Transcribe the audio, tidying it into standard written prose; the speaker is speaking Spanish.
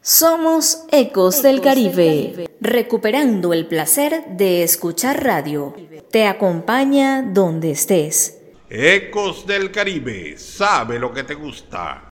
Somos Ecos del Caribe, recuperando el placer de escuchar radio. Te acompaña donde estés. Ecos del Caribe, sabe lo que te gusta.